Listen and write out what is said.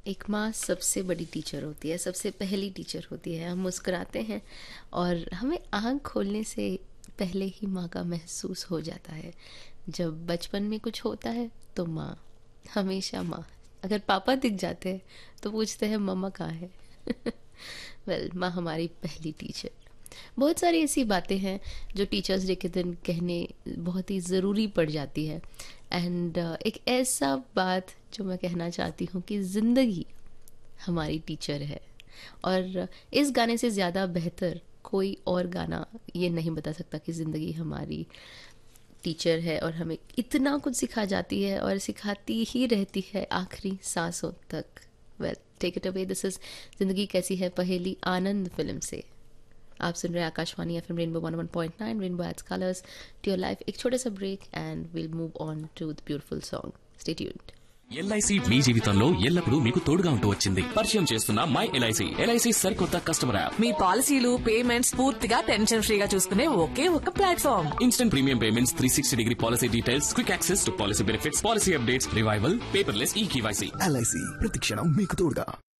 एक माँ सबसे बड़ी टीचर होती है, सबसे पहली टीचर होती है। हम मुस्कुराते हैं और हमें आँख खोलने से पहले ही माँ का महसूस हो जाता है। जब बचपन में कुछ होता है तो माँ, हमेशा माँ। अगर पापा दिख जाते हैं तो पूछते हैं मम्मा कहाँ है। माँ हमारी पहली टीचर। बहुत सारी ऐसी बातें हैं जो टीचर्स डे के दिन कहने बहुत ही ज़रूरी पड़ जाती है। एंड एक ऐसा बात जो मैं कहना चाहती हूँ कि ज़िंदगी हमारी टीचर है। और इस गाने से ज़्यादा बेहतर कोई और गाना ये नहीं बता सकता कि ज़िंदगी हमारी टीचर है और हमें इतना कुछ सिखा जाती है और सिखाती ही रहती है आखिरी सांसों तक। Well, take it away. This is ज़िंदगी कैसी है पहेली, आनंद फिल्म से। आप सुन रहे हैं Akashvani FM rainbow 101.9, rainbow ads colours to your life. एक छोटा सा break and will move on to the beautiful song. Stay tuned. LIC మీ జీవితంలో ఎల్లప్పుడూ మీకు తోడుగా ఉంటూ వచ్చింది. పరిచయం చేస్తున్న మై ఎల్ఐసి. ఎల్ఐసి సరికొత్త కస్టమర్ యాప్. మీ పాలసీలు పేమెంట్స్ పూర్తిగా టెన్షన్ ఫ్రీగా చూసుకునే ఒకే ఒక platform. Instant premium payments, 360 degree policy details, quick access to policy benefits, policy updates, revival, paperless ఈ కేవైసీ. ఎల్ఐసి ప్రతిక్షణం మీకు తోడుగా.